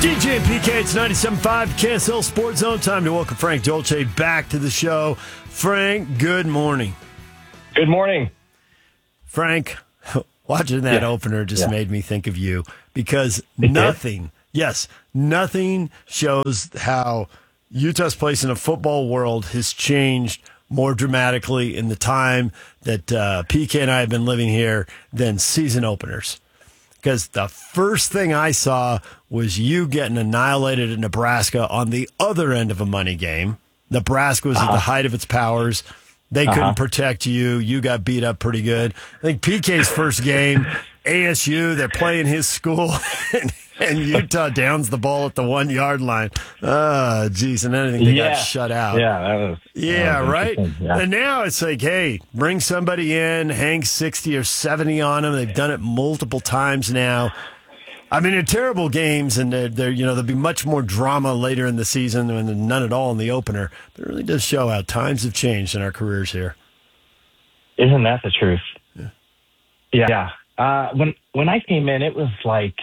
DJ and PK, it's 97.5 KSL Sports Zone. Time to welcome Frank Dolce back to the show. Frank, good morning. Good morning. Frank, watching that opener just made me think of you because nothing shows how Utah's place in a football world has changed more dramatically in the time that PK and I have been living here than season openers. Because the first thing I saw was you getting annihilated at Nebraska on the other end of a money game. Nebraska was at the height of its powers. They couldn't protect you. You got beat up pretty good. I think PK's first game, ASU, they're playing his school, and Utah downs the ball at the 1 yard line. Oh, geez, and then I think they got shut out. That was right? Yeah. And now it's like, hey, bring somebody in, hang 60 or 70 on them. They've done it multiple times now. I mean, they're terrible games, and there'll be much more drama later in the season and none at all in the opener. But it really does show how times have changed in our careers here. Isn't that the truth? Yeah. When I came in, it was like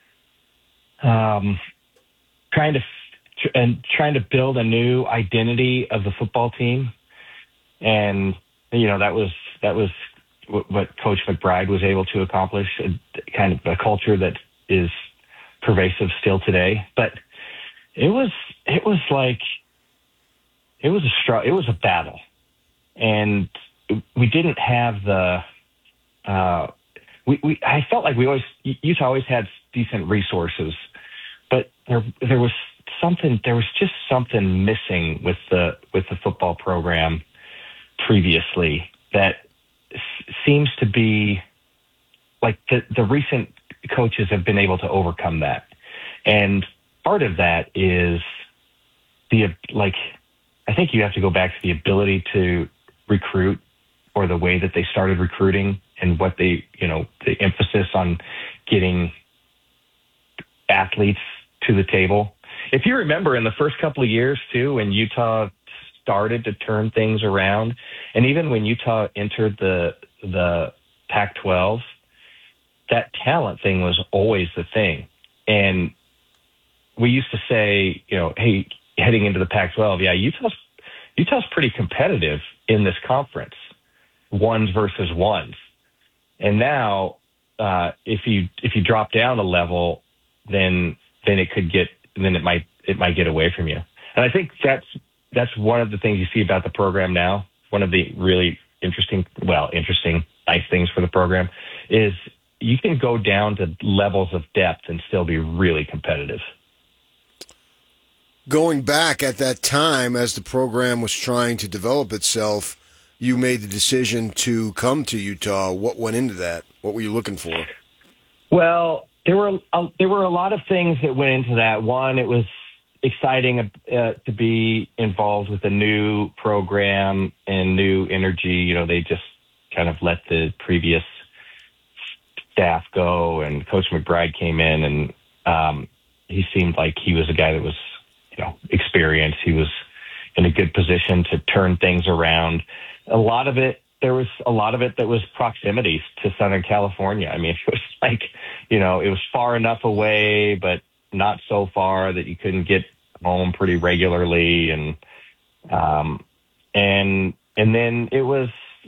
trying to build a new identity of the football team, and that was what Coach McBride was able to accomplish. Kind of a culture that is pervasive still today, but it was a battle, and we didn't have the. I felt like Utah always had decent resources, but there was just something missing with the football program previously that seems to be like the recent coaches have been able to overcome that. And part of that is I think you have to go back to the ability to recruit, or the way that they started recruiting, and what the emphasis on getting athletes to the table. If you remember in the first couple of years too, when Utah started to turn things around, and even when Utah entered the Pac-12, that talent thing was always the thing. And we used to say, hey, heading into the Pac-12, Utah's pretty competitive in this conference, ones versus ones. And now, if you drop down a level, then it might get away from you. And I think that's one of the things you see about the program now. One of the really interesting, nice things for the program is you can go down to levels of depth and still be really competitive. Going back at that time, as the program was trying to develop itself, you made the decision to come to Utah. What went into that? What were you looking for? Well, there were a lot of things that went into that. One, it was exciting to be involved with a new program and new energy. They just kind of let the previous staff go, and Coach McBride came in, and he seemed like he was a guy that was, experienced. He was in a good position to turn things around. There was a lot of it that was proximity to Southern California. I mean, it was like, it was far enough away, but not so far that you couldn't get home pretty regularly. And then it was,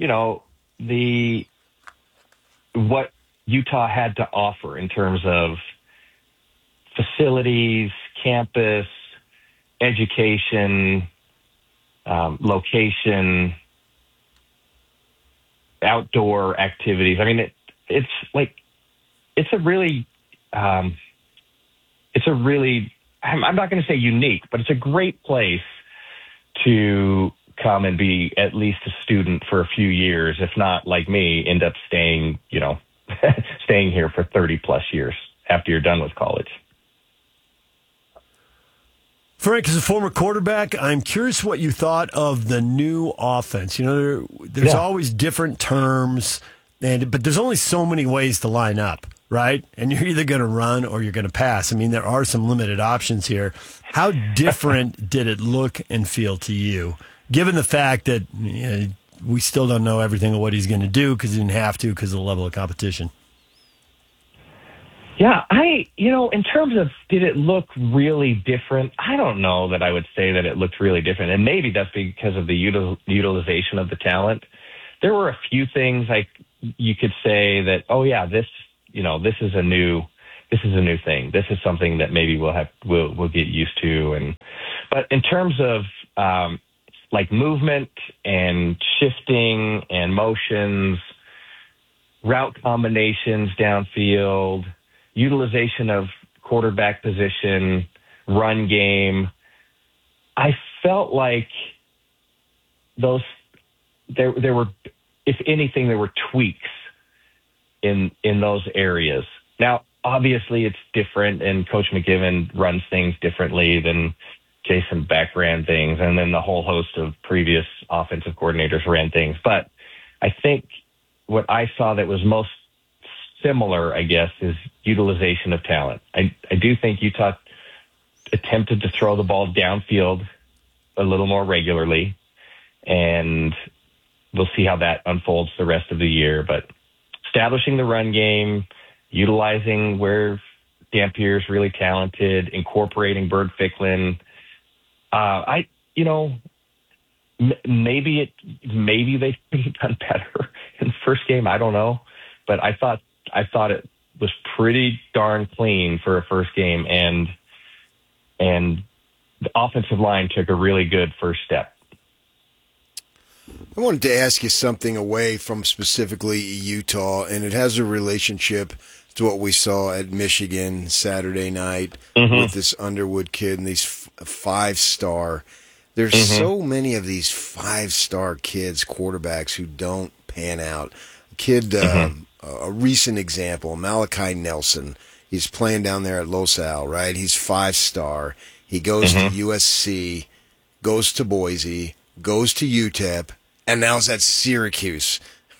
what Utah had to offer in terms of facilities, campus, education, location, outdoor activities. I mean, it's a really, I'm not going to say unique, but it's a great place to come and be at least a student for a few years, if not, like me, end up staying here for 30 plus years after you're done with college. Frank, as a former quarterback, I'm curious what you thought of the new offense. There's always different terms, but there's only so many ways to line up, right? And you're either going to run or you're going to pass. I mean, there are some limited options here. How different did it look and feel to you, given the fact that we still don't know everything of what he's going to do because he didn't have to because of the level of competition? Yeah, in terms of did it look really different? I don't know that I would say that it looked really different. And maybe that's because of the utilization of the talent. There were a few things like you could say that, oh yeah, this is a new thing. This is something that maybe we'll get used to. But in terms of like movement and shifting and motions, route combinations downfield, utilization of quarterback position, run game, I felt like there were, if anything, there were tweaks in those areas. Now, obviously, it's different, and Coach McGiven runs things differently than Jason Beck ran things, and then the whole host of previous offensive coordinators ran things. But I think what I saw that was most similar, I guess, is utilization of talent. I do think Utah attempted to throw the ball downfield a little more regularly, and we'll see how that unfolds the rest of the year. But establishing the run game, utilizing where Dampier's really talented, incorporating Bird Ficklin. Maybe they could have done better in the first game. I don't know, but I thought it was pretty darn clean for a first game, and the offensive line took a really good first step. I wanted to ask you something away from specifically Utah, and it has a relationship to what we saw at Michigan Saturday night with this Underwood kid and these five-star. There's so many of these five-star kids, quarterbacks, who don't pan out. A recent example, Malachi Nelson. He's playing down there at Los Al, right? He's five-star. He goes to USC, goes to Boise, goes to UTEP, and now he's at Syracuse.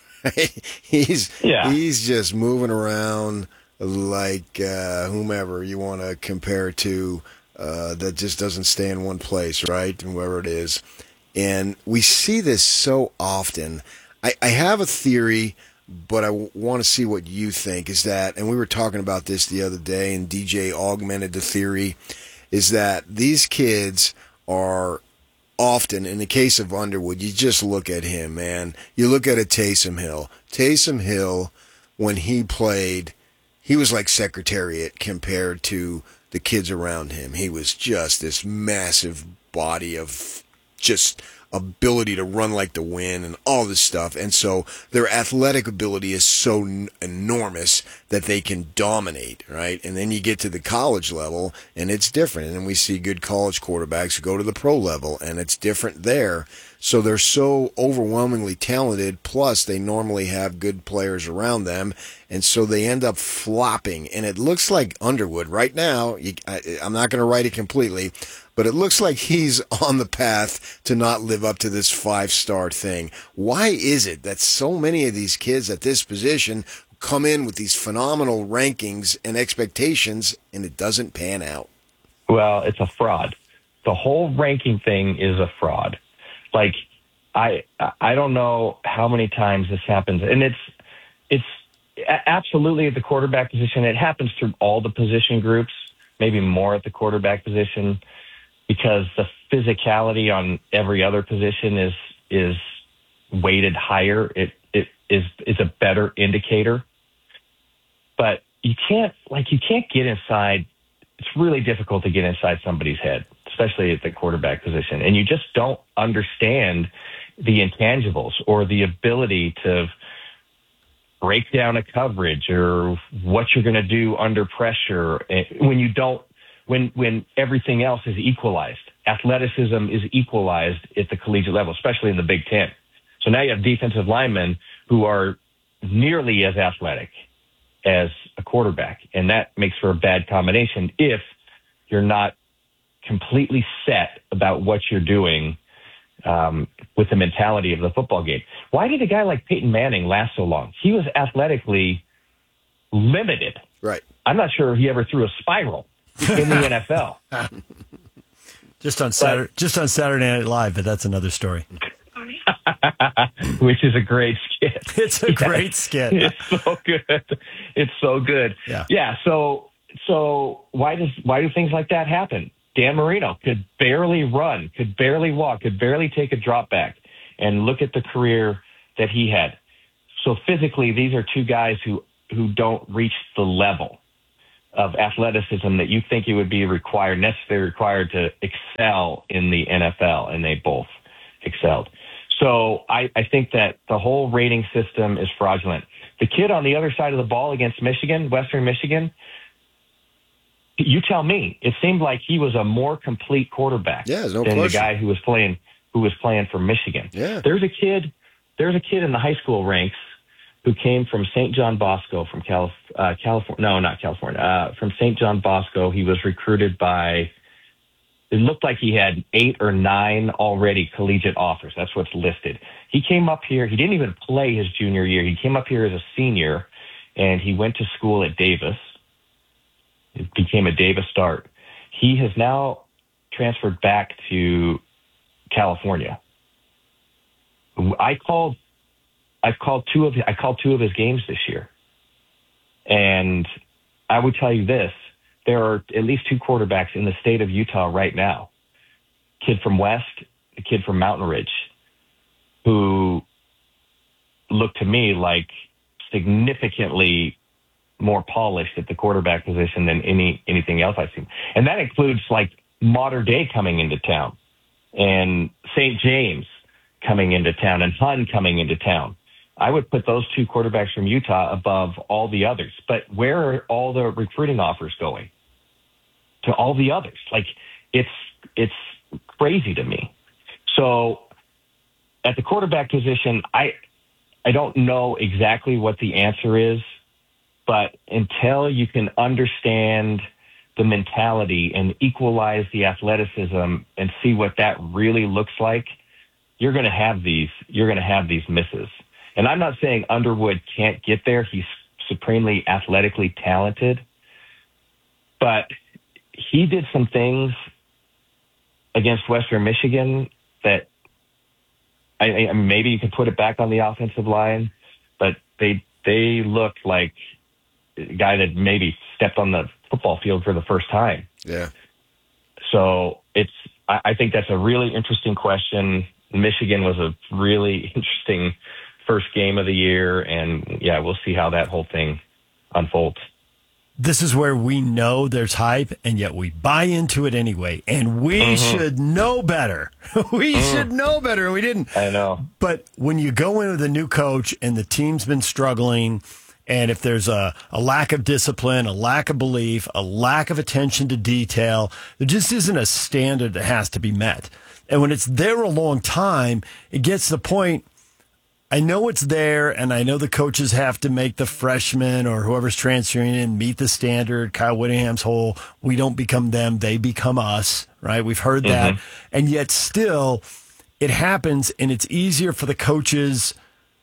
He's just moving around like whomever you want to compare to that just doesn't stay in one place, right? And whoever it is. And we see this so often. I have a theory, but I want to see what you think, is that, and we were talking about this the other day, and DJ augmented the theory, is that these kids are often, in the case of Underwood, you just look at him, man. You look at a Taysom Hill. Taysom Hill, when he played, he was like Secretariat compared to the kids around him. He was just this massive body of just ability to run like the wind and all this stuff. And so their athletic ability is so enormous that they can dominate, right? And then you get to the college level and it's different. And then we see good college quarterbacks who go to the pro level and it's different there. So they're so overwhelmingly talented, plus they normally have good players around them, and so they end up flopping. And it looks like Underwood right now, I'm not going to write it completely, but it looks like he's on the path to not live up to this five-star thing. Why is it that so many of these kids at this position come in with these phenomenal rankings and expectations, and it doesn't pan out? Well, it's a fraud. The whole ranking thing is a fraud. Like, I don't know how many times this happens, and it's absolutely at the quarterback position. It happens through all the position groups, maybe more at the quarterback position, because the physicality on every other position is weighted higher. It is a better indicator, but you can't get inside. It's really difficult to get inside somebody's head, especially at the quarterback position. And you just don't understand the intangibles or the ability to break down a coverage or what you're going to do under pressure when everything else is equalized. Athleticism is equalized at the collegiate level, especially in the Big Ten. So now you have defensive linemen who are nearly as athletic as a quarterback, and that makes for a bad combination if you're not completely set about what you're doing with the mentality of the football game. Why did a guy like Peyton Manning last so long? He was athletically limited. Right. I'm not sure he ever threw a spiral in the NFL. Just on Saturday Night Live, but that's another story. Which is a great skit. skit. It's a great skit. It's so good. It's so good. Yeah. So why do things like that happen? Dan Marino could barely run, could barely walk, could barely take a drop back, and look at the career that he had. So physically, these are two guys who don't reach the level of athleticism that you think it would be necessarily required to excel in the NFL, and they both excelled. So I think that the whole rating system is fraudulent. The kid on the other side of the ball against Michigan, Western Michigan, you tell me, it seemed like he was a more complete quarterback than the guy who was playing for Michigan. Yeah. There's a kid in the high school ranks who came from St. John Bosco from California. No, not California. From St. John Bosco. He was recruited by, it looked like he had 8 or 9 already collegiate offers. That's what's listed. He came up here. He didn't even play his junior year. He came up here as a senior, and he went to school at Davis. It became a Davis start. He has now transferred back to California. I called 2 of his games this year, and I would tell you this: there are at least 2 quarterbacks in the state of Utah right now. Kid from West, a kid from Mountain Ridge, who look to me like significantly more polished at the quarterback position than anything else I've seen. And that includes like Mater Dei coming into town, and St. James coming into town, and Hun coming into town. I would put those 2 quarterbacks from Utah above all the others. But where are all the recruiting offers going? To all the others. Like, it's crazy to me. So at the quarterback position, I don't know exactly what the answer is, but until you can understand the mentality and equalize the athleticism and see what that really looks like, you're going to have these misses. And I'm not saying Underwood can't get there. He's supremely athletically talented, but he did some things against Western Michigan that maybe you can put it back on the offensive line, but they looked like a guy that maybe stepped on the football field for the first time. Yeah. So I think that's a really interesting question. Michigan was a really interesting first game of the year, and yeah, we'll see how that whole thing unfolds. This is where we know there's hype, and yet we buy into it anyway. And we should know better. We should know better, and we didn't. I know. But when you go in with a new coach and the team's been struggling, and if there's a lack of discipline, a lack of belief, a lack of attention to detail, there just isn't a standard that has to be met. And when it's there a long time, it gets to the point, I know it's there, and I know the coaches have to make the freshmen or whoever's transferring in meet the standard. Kyle Whittingham's whole, we don't become them, they become us, right? We've heard that. And yet still, it happens, and it's easier for the coaches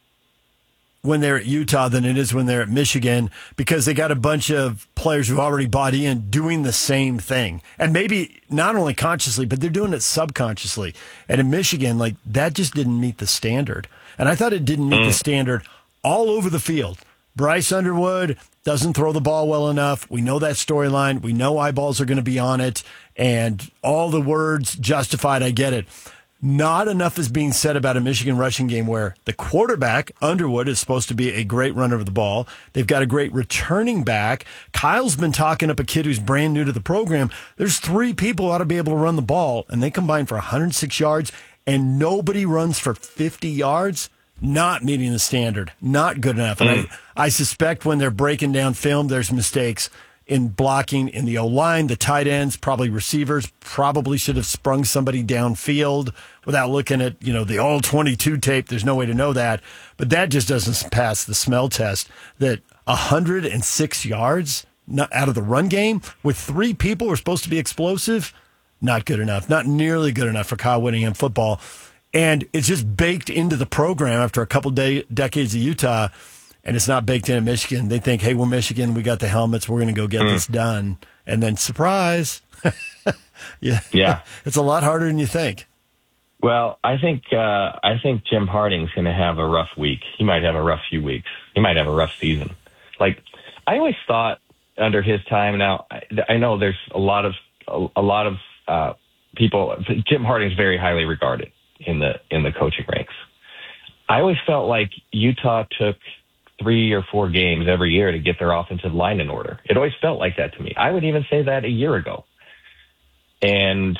when they're at Utah than it is when they're at Michigan, because they got a bunch of players who've already bought in doing the same thing. And maybe not only consciously, but they're doing it subconsciously. And in Michigan, like, that just didn't meet the standard. And I thought it didn't meet the standard all over the field. Bryce Underwood doesn't throw the ball well enough. We know that storyline. We know eyeballs are going to be on it. And all the words justified, I get it. Not enough is being said about a Michigan rushing game where the quarterback, Underwood, is supposed to be a great runner of the ball. They've got a great returning back. Kyle's been talking up a kid who's brand new to the program. There's 3 people who ought to be able to run the ball, and they combine for 106 yards, and nobody runs for 50 yards. Not meeting the standard. Not good enough. And I suspect when they're breaking down film, there's mistakes in blocking in the O-line, the tight ends, probably receivers, probably should have sprung somebody downfield without looking at, the all-22 tape. There's no way to know that. But that just doesn't pass the smell test. That 106 yards out of the run game with 3 people who are supposed to be explosive, not good enough. Not nearly good enough for Kyle Whittingham football. And it's just baked into the program after a couple decades of Utah. And it's not baked in at Michigan. They think, hey, we're Michigan. We got the helmets. We're going to go get this done. And then, surprise. Yeah. It's a lot harder than you think. Well, I think Jim Harding's going to have a rough week. He might have a rough few weeks. He might have a rough season. Like, I always thought under his time. Now, I know there's a lot of people. Jim Harding's very highly regarded in the coaching ranks. I always felt like Utah took 3 or 4 games every year to get their offensive line in order. It always felt like that to me. I would even say that a year ago. And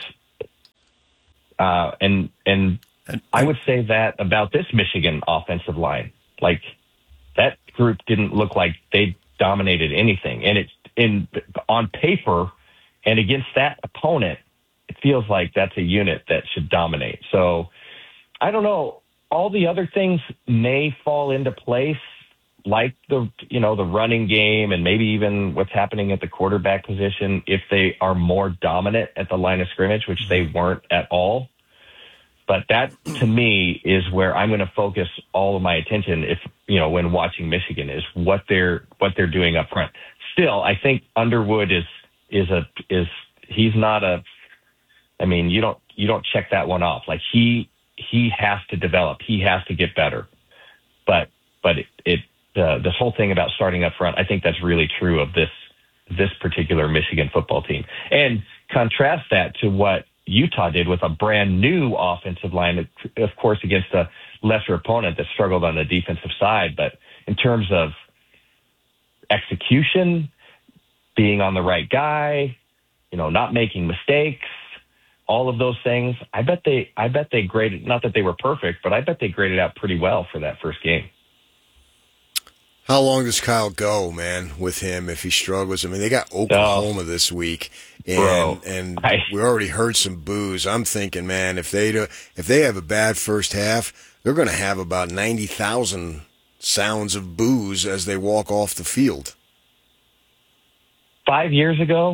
I would say that about this Michigan offensive line. Like, that group didn't look like they dominated anything. And on paper and against that opponent, it feels like that's a unit that should dominate. So I don't know. All the other things may fall into place, like the running game and maybe even what's happening at the quarterback position, if they are more dominant at the line of scrimmage, which they weren't at all. But that, to me, is where I'm going to focus all of my attention when watching Michigan, is what they're doing up front. Still, I think Underwood is he's not a. I mean, you don't check that one off. Like, he has to develop. He has to get better. But this whole thing about starting up front, I think that's really true of this particular Michigan football team. And contrast that to what Utah did with a brand new offensive line, of course, against a lesser opponent that struggled on the defensive side. But in terms of execution, being on the right guy, not making mistakes, all of those things, I bet they graded, not that they were perfect, but I bet they graded out pretty well for that first game. How long does Kyle go, man, with him if he struggles? I mean, they got Oklahoma this week, and we already heard some boos. I'm thinking, man, if they have a bad first half, they're going to have about 90,000 sounds of boos as they walk off the field. 5 years ago,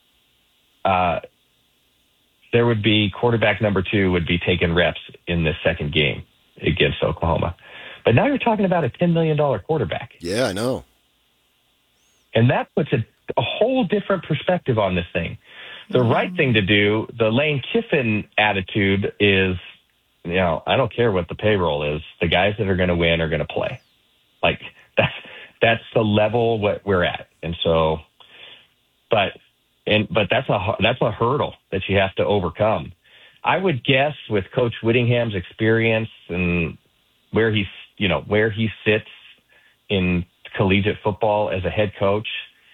there would be quarterback number 2 would be taking reps in the second game against Oklahoma. But now you're talking about a $10 million quarterback. Yeah, I know. And that puts a whole different perspective on this thing. The right thing to do, the Lane Kiffin attitude is, I don't care what the payroll is. The guys that are going to win are going to play. Like, that's the level what we're at. And so, but that's a hurdle that you have to overcome. I would guess with Coach Whittingham's experience and where he sits in collegiate football as a head coach,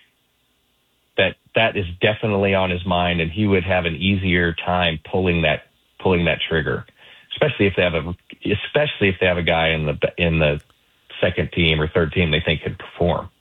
that is definitely on his mind, and he would have an easier time pulling that trigger, especially if they have a guy in the second team or third team they think could perform.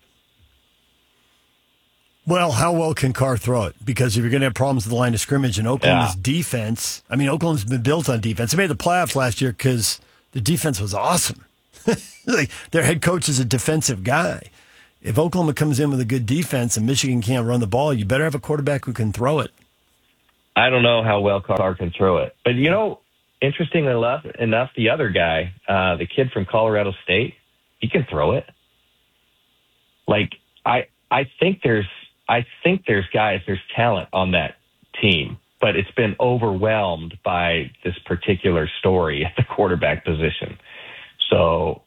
Well, how well can Carr throw it? Because if you're going to have problems with the line of scrimmage and Oklahoma's defense, I mean, Oklahoma's been built on defense. They made the playoffs last year because the defense was awesome. Like, their head coach is a defensive guy. If Oklahoma comes in with a good defense and Michigan can't run the ball, you better have a quarterback who can throw it. I don't know how well Carr can throw it. But, interestingly enough, the other guy, the kid from Colorado State, he can throw it. Like, I think there's guys, there's talent on that team, but it's been overwhelmed by this particular story at the quarterback position. So,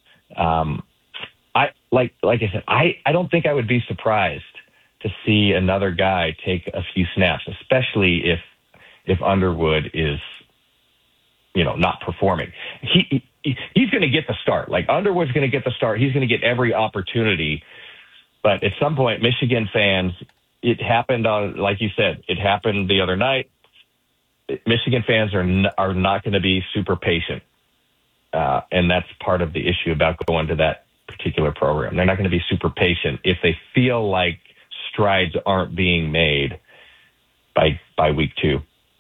like I said, I don't think I would be surprised to see another guy take a few snaps, especially if Underwood is, not performing. He's going to get the start. Like, Underwood's going to get the start. He's going to get every opportunity. But at some point, Michigan fans, it happened like you said, it happened the other night. Michigan fans are not going to be super patient. And that's part of the issue about going to that particular program. They're not going to be super patient if they feel like strides aren't being made by week 2.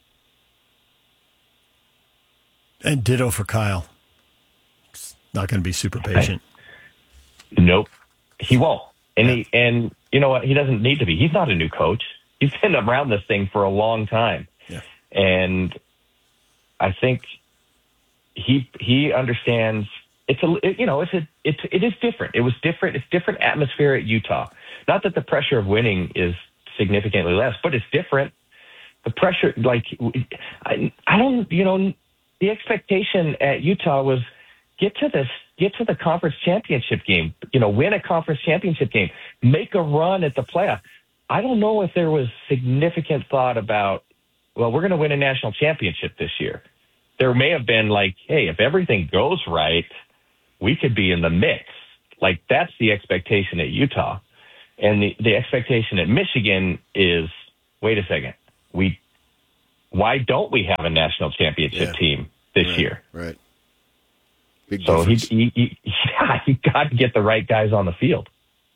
And ditto for Kyle. Not going to be super patient. Nope. He won't. And and you know what? He doesn't need to be. He's not a new coach. He's been around this thing for a long time. Yeah. And I think he understands it is different. It was different. It's different atmosphere at Utah. Not that the pressure of winning is significantly less, but it's different. The pressure, like, I don't, the expectation at Utah was get to the conference championship game, win a conference championship game, make a run at the playoff. I don't know if there was significant thought about, well, we're going to win a national championship this year. There may have been like, hey, if everything goes right, we could be in the mix. Like, that's the expectation at Utah. And the expectation at Michigan is, wait a second, why don't we have a national championship team this year? Right. Big so difference. he got to get the right guys on the field.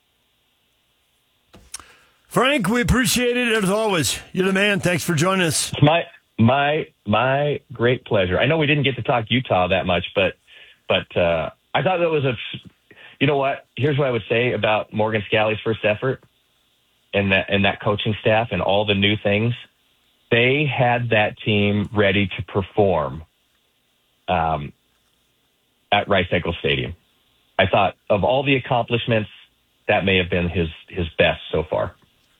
Frank, we appreciate it as always. You're the man. Thanks for joining us. It's my great pleasure. I know we didn't get to talk Utah that much, but I thought that was you know what? Here's what I would say about Morgan Scalley's first effort and that coaching staff and all the new things. They had that team ready to perform at Rice-Eccles Stadium. I thought of all the accomplishments, that may have been his best so far.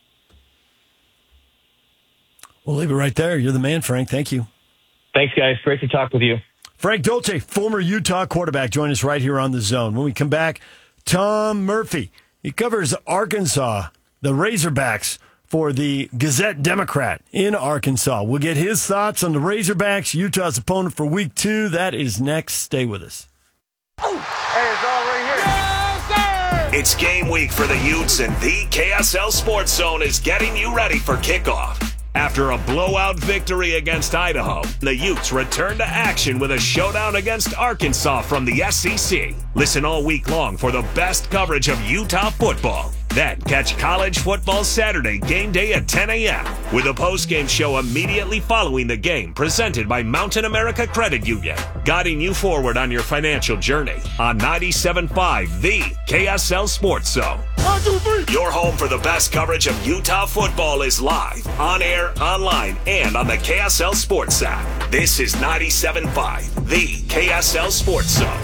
We'll leave it right there. You're the man, Frank. Thank you. Thanks, guys. Great to talk with you. Frank Dolce, former Utah quarterback, join us right here on The Zone. When we come back, Tom Murphy. He covers Arkansas, the Razorbacks, for the Gazette-Democrat in Arkansas. We'll get his thoughts on the Razorbacks, Utah's opponent for Week 2. That is next. Stay with us. Hey, it's all right here. Yes, sir! It's game week for the Utes, and the KSL Sports Zone is getting you ready for kickoff. After a blowout victory against Idaho, the Utes return to action with a showdown against Arkansas from the SEC. Listen all week long for the best coverage of Utah football. Then catch College Football Saturday game day at 10 a.m. with a post-game show immediately following the game presented by Mountain America Credit Union, guiding you forward on your financial journey on 97.5, the KSL Sports Zone. 1, 2, 3. Your home for the best coverage of Utah football is live, on air, online, and on the KSL Sports app. This is 97.5, the KSL Sports Zone.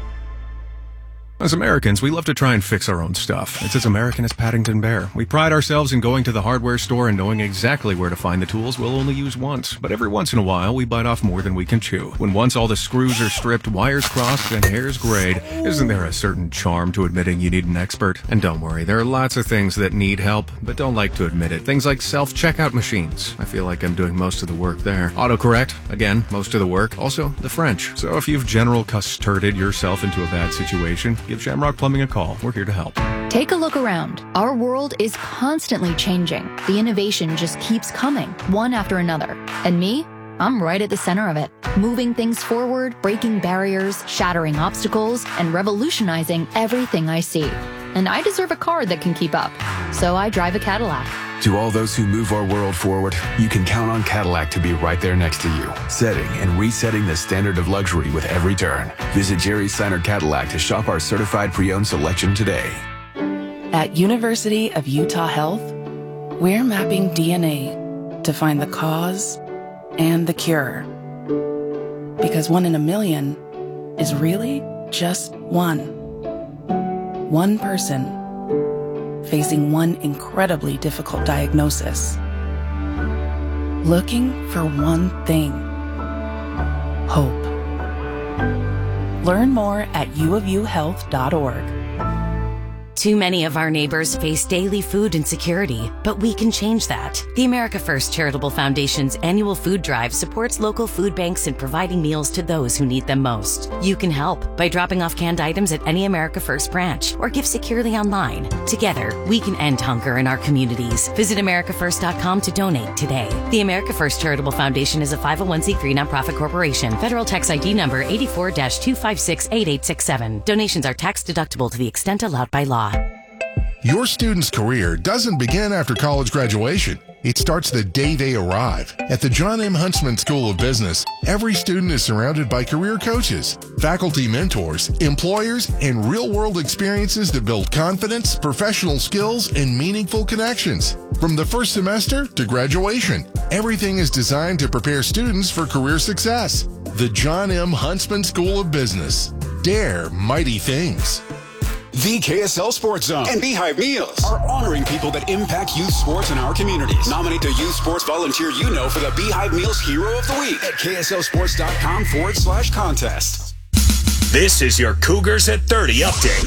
As Americans, we love to try and fix our own stuff. It's as American as Paddington Bear. We pride ourselves in going to the hardware store and knowing exactly where to find the tools we'll only use once. But every once in a while, we bite off more than we can chew. When once all the screws are stripped, wires crossed, and hairs grayed, isn't there a certain charm to admitting you need an expert? And don't worry, there are lots of things that need help, but don't like to admit it. Things like self-checkout machines. I feel like I'm doing most of the work there. Autocorrect, again, most of the work. Also, the French. So if you've general custarded yourself into a bad situation, give Shamrock Plumbing a call. We're here to help. Take a look around. Our world is constantly changing. The innovation just keeps coming, one after another. And me? I'm right at the center of it. Moving things forward, breaking barriers, shattering obstacles, and revolutionizing everything I see. And I deserve a car that can keep up. So I drive a Cadillac. To all those who move our world forward, you can count on Cadillac to be right there next to you, setting and resetting the standard of luxury with every turn. Visit Jerry Seiner Cadillac to shop our certified pre-owned selection today. At University of Utah Health, we're mapping DNA to find the cause and the cure. Because 1 in a million is really just one. One person facing one incredibly difficult diagnosis. Looking for one thing: hope. Learn more at uofuhealth.org. Too many of our neighbors face daily food insecurity, but we can change that. The America First Charitable Foundation's annual food drive supports local food banks in providing meals to those who need them most. You can help by dropping off canned items at any America First branch or give securely online. Together, we can end hunger in our communities. Visit americafirst.com to donate today. The America First Charitable Foundation is a 501c3 nonprofit corporation. Federal tax ID number 84-256-8867. Donations are tax deductible to the extent allowed by law. Your student's career doesn't begin after college graduation. It starts the day they arrive. At the John M. Huntsman School of Business, every student is surrounded by career coaches, faculty mentors, employers, and real-world experiences that build confidence, professional skills, and meaningful connections. From the first semester to graduation, everything is designed to prepare students for career success. The John M. Huntsman School of Business. Dare mighty things. The KSL Sports Zone and Beehive Meals are honoring people that impact youth sports in our communities. Nominate the youth sports volunteer you know for the Beehive Meals Hero of the Week at KSLSports.com/contest. This is your Cougars at 30 update.